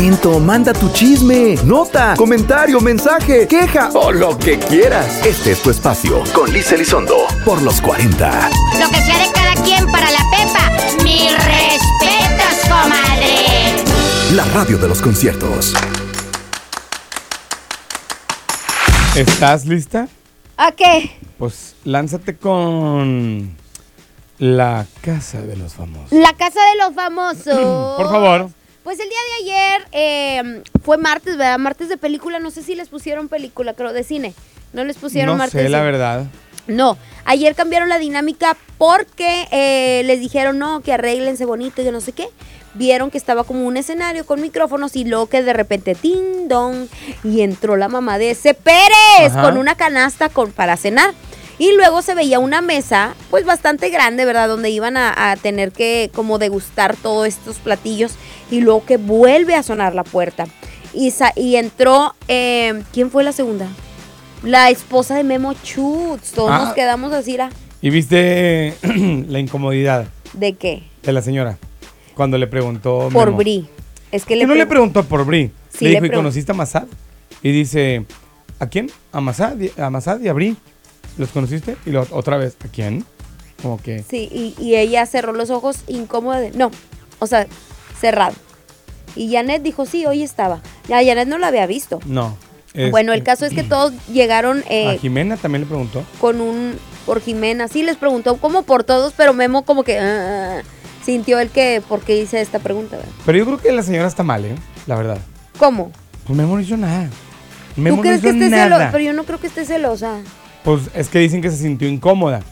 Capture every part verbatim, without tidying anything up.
Manda tu chisme, nota, comentario, mensaje, queja o lo que quieras. Este es tu espacio con Liz Elizondo por los cuarenta. Lo que sea de cada quien para la Pepa. Mis respetos, comadre. La radio de los conciertos. ¿Estás lista? ¿A qué? Pues lánzate con La Casa de los Famosos. La Casa de los Famosos. Por favor. Pues el día de ayer eh, fue martes, ¿verdad? Martes de película, no sé si les pusieron película, creo, de cine. No les pusieron no martes. No sé, la de... verdad. No, ayer cambiaron la dinámica porque eh, les dijeron, no, que arréglense bonito y que no sé qué. Vieron que estaba como un escenario con micrófonos y luego que de repente, ting, dong, y entró la mamá de ese Pérez. Ajá. Con una canasta con, para cenar. Y luego se veía una mesa, pues bastante grande, ¿verdad? Donde iban a, a tener que como degustar todos estos platillos. Y luego que vuelve a sonar la puerta. Y, sa- y entró, eh, ¿quién fue la segunda? La esposa de Memo Chutz. Todos ah, nos quedamos así, ¿la? ¿Y viste la incomodidad? ¿De qué? De la señora. Cuando le preguntó Por Memo. Bri. Es que le no pre- le preguntó por Bri. Sí, le dijo, le ¿y conociste a Masad? Y dice, ¿a quién? A Masad, a Masad y a Bri. ¿Los conociste? Y lo, otra vez, ¿a quién? Como que... Sí, y, y ella cerró los ojos incómoda. De, no, o sea, cerrado. Y Janet dijo, sí, hoy estaba. Ya, Janet no la había visto. No. Es, bueno, el caso es que todos llegaron... Eh, a Jimena también le preguntó. Con un... Por Jimena, sí les preguntó como por todos, pero Memo como que... Uh, sintió el que... ¿Por qué hice esta pregunta? ¿Verdad? Pero yo creo que la señora está mal, ¿eh? La verdad. ¿Cómo? Pues Memo no hizo nada. Memo ¿Tú crees no hizo que esté nada. celosa? Pero yo no creo que esté celosa. Pues es que dicen que se sintió incómoda.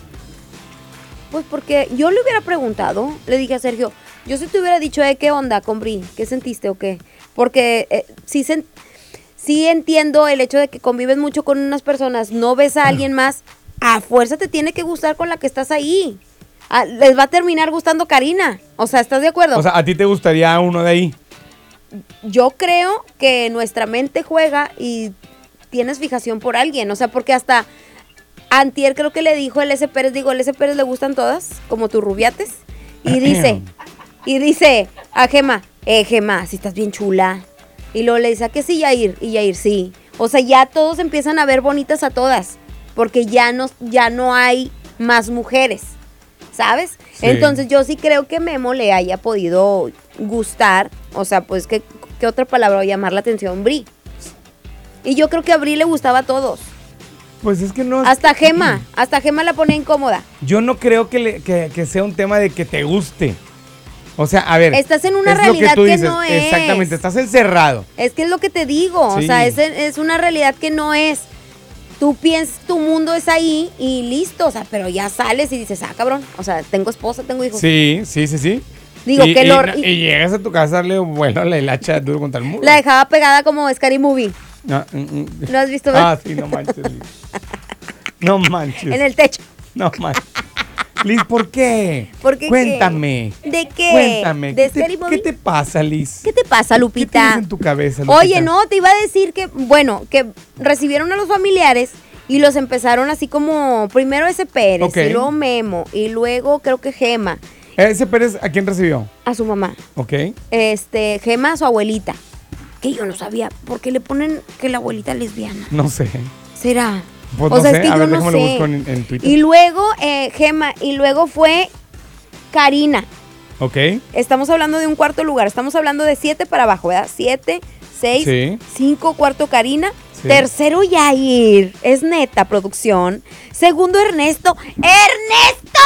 Pues porque yo le hubiera preguntado, le dije a Sergio, yo si te hubiera dicho, eh, ¿qué onda con Bri? ¿Qué sentiste o qué? Porque eh, sí, se, sí entiendo el hecho de que convives mucho con unas personas, no ves a alguien más, a fuerza te tiene que gustar con la que estás ahí. A, les va a terminar gustando Karina. O sea, ¿estás de acuerdo? O sea, ¿a ti te gustaría uno de ahí? Yo creo que nuestra mente juega y tienes fijación por alguien. O sea, porque hasta antier creo que le dijo el S. Pérez, digo, el S. Pérez le gustan todas, como tus rubiates. Y dice, y dice a Gema, eh, Gema, si estás bien chula. Y luego le dice, ¿a qué sí, Yair? Y Yair, sí. O sea, ya todos empiezan a ver bonitas a todas. Porque ya no, ya no hay más mujeres. ¿Sabes? Sí. Entonces yo sí creo que Memo le haya podido gustar, o sea, pues, ¿qué, qué otra palabra va a llamar la atención? Bri. Y yo creo que a Bri le gustaba a todos. Pues es que no... Hasta Gema, hasta Gema la pone incómoda. Yo no creo que, le, que, que sea un tema de que te guste. O sea, a ver... Estás en una es realidad lo que, tú que dices. no es. Exactamente, estás encerrado. Es que es lo que te digo, sí. O sea, es, es una realidad que no es. Tú piensas, tu mundo es ahí y listo, o sea, pero ya sales y dices, ah, cabrón, o sea, tengo esposa, tengo hijos. Sí, sí, sí, sí. Digo, y, que y, lo... Y, y llegas a tu casa a darle, bueno, la hilacha duro contra el muro. La dejaba pegada como Scary Movie. No, mm, mm. ¿Lo has visto? Ah, sí, no manches, Liz. No manches. En el techo. No manches. Liz, ¿por qué? ¿Por qué? Cuéntame. ¿Qué? ¿De qué? Cuéntame. ¿De ¿Qué, te, ¿Qué te pasa, Liz? ¿Qué te pasa, Lupita? ¿Qué tienes en tu cabeza, Lupita? Oye, no, te iba a decir que, bueno, que recibieron a los familiares y los empezaron así como, primero ese Pérez, okay. Y luego Memo, y luego creo que Gema. ¿Ese Pérez a quién recibió? A su mamá. Ok. Este, Gema a su abuelita. Que yo no sabía, ¿por qué le ponen que la abuelita es lesbiana? No sé. ¿Será? Pues o no sea, sé, es que a yo ver, no déjame sé. lo busco en, en Twitter. Y luego, eh, Gema, y luego fue Karina. Ok. Estamos hablando de un cuarto lugar, estamos hablando de siete para abajo, ¿verdad? Siete, seis, sí. Cinco, cuarto Karina. Sí. Tercero Yair, es neta producción. Segundo Ernesto. ¡Ernesto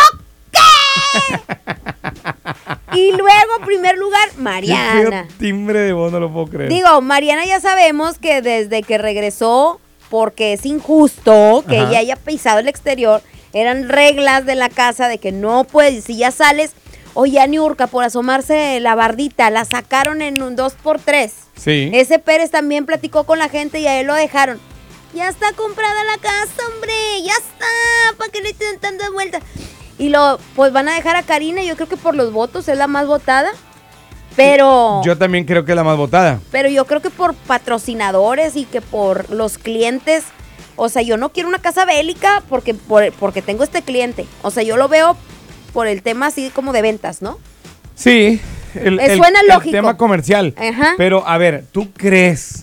qué! Y luego, primer lugar, Mariana. Qué timbre de voz, no lo puedo creer. Digo, Mariana ya sabemos que desde que regresó, porque es injusto que Ajá. ella haya pisado el exterior, eran reglas de la casa de que no puedes, si ya sales, oye, Niurka, por asomarse la bardita, la sacaron en un dos por tres. Sí. Ese Pérez también platicó con la gente y a él lo dejaron. Ya está comprada la casa, hombre, ya está, ¿para qué le estén dando vueltas? Y lo, pues van a dejar a Karina, yo creo que por los votos es la más votada, pero... Yo también creo que es la más votada. Pero yo creo que por patrocinadores y que por los clientes, o sea, yo no quiero una casa bélica porque, por, porque tengo este cliente, o sea, yo lo veo por el tema así como de ventas, ¿no? Sí, el, Eh, el- suena el lógico. tema comercial. Ajá. Pero, a ver, ¿tú crees?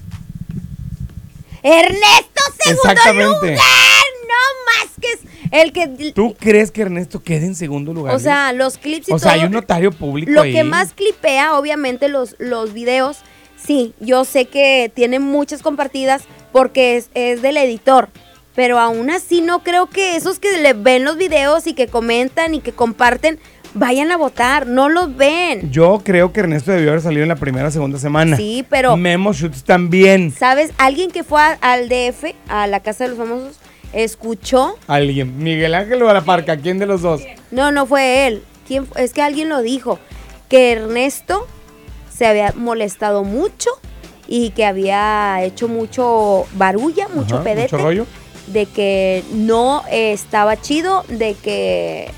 Ernesto, segundo Exactamente. lugar. No más que es el que... ¿Tú crees que Ernesto quede en segundo lugar? O sea, los clips y o todo. sea, hay un notario público Lo ahí. que más clipea, obviamente, los, los videos, sí, yo sé que tiene muchas compartidas porque es, es del editor. Pero aún así no creo que esos que le ven los videos y que comentan y que comparten vayan a votar. No los ven. Yo creo que Ernesto debió haber salido en la primera o segunda semana. Sí, pero... Memo Schutz también. ¿Sabes? Alguien que fue a- al D F, a la Casa de los Famosos, escuchó... Alguien. Miguel Ángel o a la Parca. ¿Quién de los dos? No, no fue él. ¿Quién fu- Es que alguien lo dijo. Que Ernesto se había molestado mucho y que había hecho mucho barulla, mucho Ajá, pedete. mucho rollo. De que no eh, estaba chido, de que...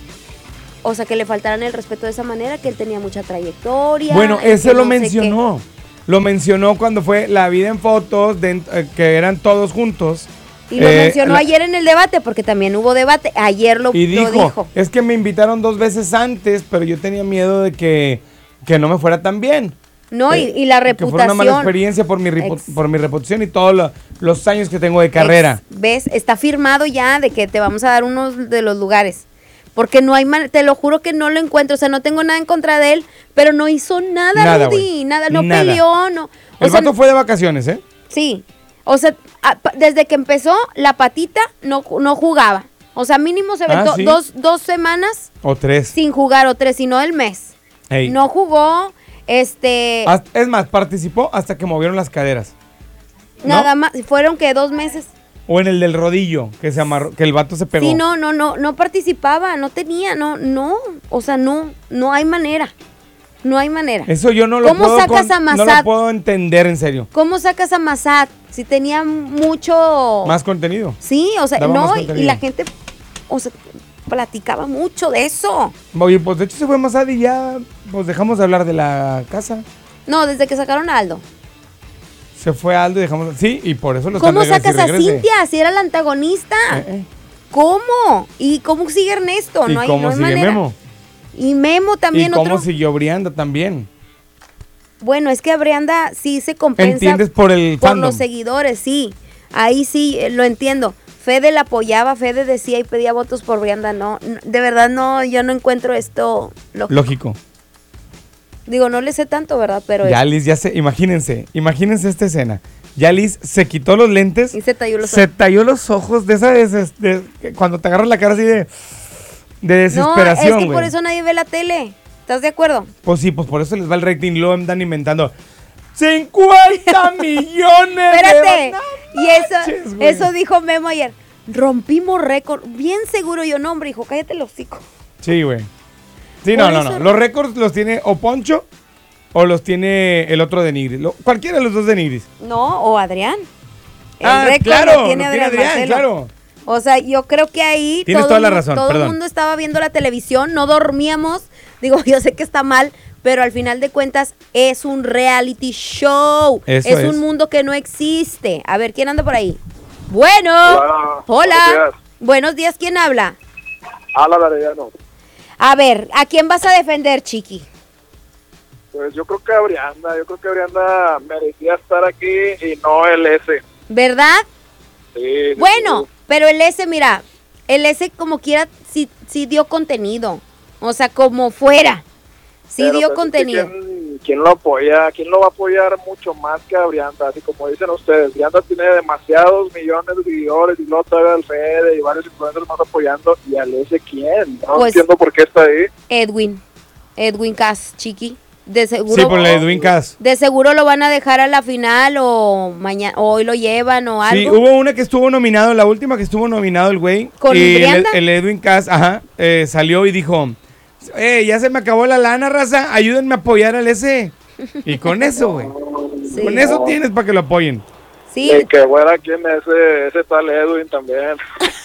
O sea, que le faltaran el respeto de esa manera, que él tenía mucha trayectoria. Bueno, y eso que lo no sé qué. mencionó. Lo mencionó cuando fue La Vida en Fotos, de- eh, que eran todos juntos. Y lo Eh, mencionó la- ayer en el debate, porque también hubo debate. Ayer lo, Y lo dijo, dijo. es que me invitaron dos veces antes, pero yo tenía miedo de que, que no me fuera tan bien. No, y, Eh, y la Que fuera una mala reputación. experiencia por mi, repu- Ex- por mi reputación y todos lo- los años que tengo de carrera. Ex- ¿Ves? Está firmado ya de que te vamos a dar unos de los lugares. Porque no hay man- te lo juro que no lo encuentro. O sea, no tengo nada en contra de él, pero no hizo nada, Nada, Rudy. güey. Nada, no Nada. peleó, no. O El sea, vato fue de vacaciones, ¿eh? sí. O sea, a- pa- desde que empezó, la patita no, no jugaba. O sea, mínimo se Ah, aventó ¿sí? dos, dos semanas O tres. sin jugar, o tres, sino el mes. Ey. No jugó, este, Hasta- es más, participó hasta que movieron las caderas. ¿no? nada más. Fueron que dos meses. O en el del rodillo, que se amarró, que el vato se pegó. Sí, no, no, no, no participaba, no tenía, no, no, o sea, no, no hay manera, no hay manera. Eso yo no lo ¿Cómo puedo sacas a no lo Massad? puedo entender en serio. ¿Cómo sacas a Massad si tenía mucho... Más contenido. Sí, o sea, Daba más no, y- y contenido. la gente, o sea, platicaba mucho de eso. Oye, pues de hecho se fue Massad y ya pues dejamos de hablar de la casa. No, desde que sacaron a Aldo. Se fue Aldo y dejamos. Sí, y por eso lo ¿Cómo están sacas a regrese y regrese. Cintia si era la antagonista? Eh, eh. ¿Cómo? ¿Y cómo sigue Ernesto? ¿Y no hay, cómo no hay sigue manera. Memo? Y Memo también ¿Y cómo otro. siguió Brianda también? Bueno, es que a Brianda sí se compensa ¿Entiendes por el por fandom? los seguidores, sí. Ahí sí eh, lo entiendo. Fede la apoyaba, Fede decía y pedía votos por Brianda. No, no, de verdad no, yo no encuentro esto lógico. Lógico. Digo, no le sé tanto, ¿verdad? Pero Ya Liz, ya se, imagínense, imagínense esta escena. Ya Liz se quitó los lentes, y se talló los se ojos. talló los ojos de esa deses- de- que cuando te agarras la cara así de, de desesperación, No, es que güey. por eso nadie ve la tele. ¿Estás de acuerdo? Pues sí, pues por eso les va el rating, lo andan inventando. ¡cincuenta millones! de- Espérate. No Y eso, manches, güey. eso dijo Memo ayer. Rompimos récord. Bien seguro yo, no, hombre, hijo, cállate el hocico. Sí, güey. Sí, no, Por no, eso- no. Los récords los tiene o Poncho o los tiene el otro de Nigris. Lo- cualquiera de los dos de Nigris. No, o Adrián. El Ah, récord claro, lo tiene lo Adrián, tiene Adrián, Marcelo. claro. O sea, yo creo que ahí Tienes todo, toda la mu- razón, todo el perdón. mundo estaba viendo la televisión, no dormíamos. Digo, yo sé que está mal, pero al final de cuentas es un reality show. Eso es, es. un mundo que no existe. A ver, ¿quién anda por ahí? Bueno. Hola. Hola. Buenos días. Buenos días, ¿quién habla? Ala Arellano. A ver, ¿a quién vas a defender, Chiqui? Pues yo creo que a Brianda, yo creo que Brianda merecía estar aquí y no el S. ¿Verdad? Sí, sí, Bueno, sí. pero el S, mira, el S como quiera sí, sí dio contenido. O sea, como fuera. Sí Pero, dio pues, contenido. ¿quién, quién lo apoya? ¿Quién lo va a apoyar mucho más que a Brianda? Así como dicen ustedes, Brianda tiene demasiados millones de seguidores y luego todavía al Fede y varios influencers más apoyando. ¿Y al S quién? No Pues- entiendo por qué está ahí. Edwin. Edwin Cass, Chiqui. De seguro. Sí, por la de Edwin Cass. De seguro lo van a dejar a la final o mañana hoy lo llevan o algo. Sí, hubo una que estuvo nominado, la última que estuvo nominado el güey. ¿Con y el, Brianda? el Edwin Cass, ajá, eh, salió y dijo, eh, ya se me acabó la lana, raza, ayúdenme a apoyar al S. Y con eso, güey. Sí. Con eso tienes para que lo apoyen. Sí, Y que fuera quién es ese, ese tal Edwin también.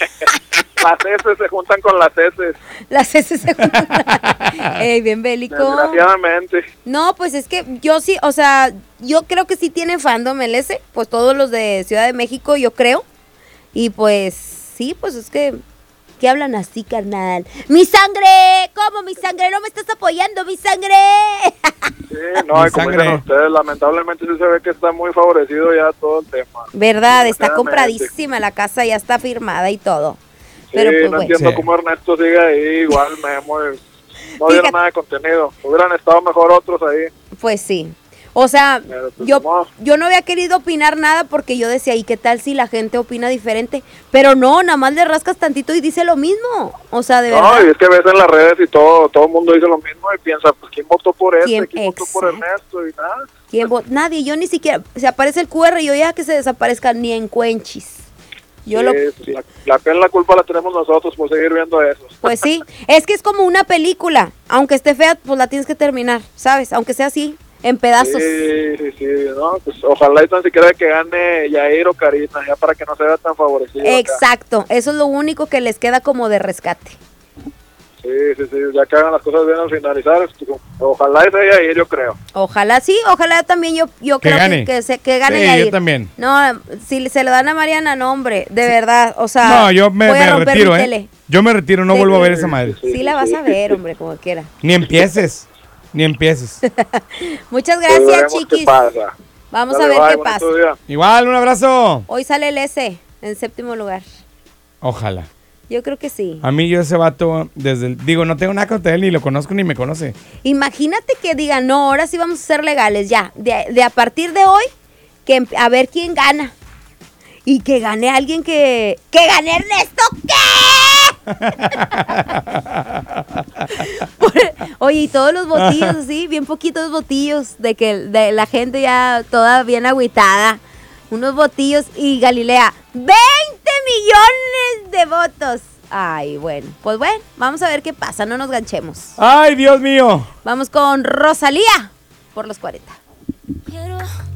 Las S se juntan con las S, las S se juntan. Ey, bien bélico. desgraciadamente. No, pues es que yo sí, o sea, yo creo que sí tiene fandom el S, pues todos los de Ciudad de México, yo creo. Y pues sí, pues es que qué hablan así, carnal? ¡Mi sangre! ¿Cómo, mi sangre? ¿No me estás apoyando, mi sangre? Sí, no, Mi y como sangre. dicen ustedes, lamentablemente sí se ve que está muy favorecido ya todo el tema. Verdad, está Desgraciadamente. compradísima la casa, ya está firmada y todo. Sí, Pero pues no bueno. entiendo Sí. cómo Ernesto sigue ahí, igual Memo, y no Fíjate. dieron nada de contenido. Hubieran estado mejor otros ahí. Pues sí. O sea, Pero, pues, yo, ¿cómo? yo no había querido opinar nada porque yo decía, ¿y qué tal si la gente opina diferente? Pero no, nada más le rascas tantito y dice lo mismo. O sea, de No, verdad. y es que ves en las redes y todo, todo el mundo dice lo mismo y piensa, pues, ¿quién votó por este? ¿Quién? ¿Quién, votó por Exacto. Ernesto? Y nada. ¿Quién vot- Nadie, yo ni siquiera. Se aparece el Q R y yo ya que se desaparezca ni en cuenchis. Yo Sí, lo. pues, la, la pena, la culpa la tenemos nosotros por seguir viendo eso. Pues sí, es que es como una película. Aunque esté fea, pues la tienes que terminar, ¿sabes? Aunque sea así, en pedazos. Sí, sí, sí, no, pues ojalá y tan siquiera que gane Yair o Karina, ya para que no se vea tan favorecido. acá. Exacto, eso es lo único que les queda como de rescate. Sí, sí, sí, ya que hagan las cosas bien al finalizar, pues, ojalá y sea Yair, yo creo. Ojalá sí, ojalá también yo, yo Que creo gane. que, que, se, que gane Sí, Yair. yo también. No, si se lo dan a Mariana, no, hombre, de verdad, o sea, No, yo me, voy a me romper retiro, mi ¿eh? tele. Yo me retiro, no Sí. vuelvo a ver esa madre. Sí, la vas a ver, hombre, como quiera. Ni empieces. Ni empieces. Muchas Pues gracias, veremos chiquis. qué pasa. Vamos Dale, a ver bye, qué bonito pasa. día. Igual, un abrazo. Hoy sale el S en séptimo lugar. Ojalá. Yo creo que sí. A mí yo ese vato, desde el, digo, no tengo nada contra él, ni lo conozco ni me conoce. Imagínate que digan, no, ahora sí vamos a ser legales, ya. De, de a partir de hoy, que emp- a ver quién gana. Y que gane alguien que... ¡Que gane Ernesto! ¿Qué? Oye, y todos los botillos así, bien poquitos botillos, de que de la gente ya toda bien agüitada. Unos botillos y Galilea, veinte millones de votos. Ay, bueno, pues bueno, vamos a ver qué pasa, no nos ganchemos. Ay, Dios mío. Vamos con Rosalía por los cuarenta. Quiero